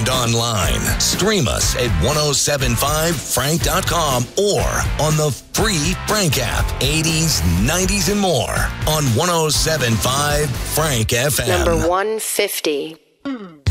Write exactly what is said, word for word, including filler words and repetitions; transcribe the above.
and online. Stream us at ten seventy-five frank dot com or on the free Frank app. eighties, nineties, and more on ten seventy-five Frank F M. Number one fifty.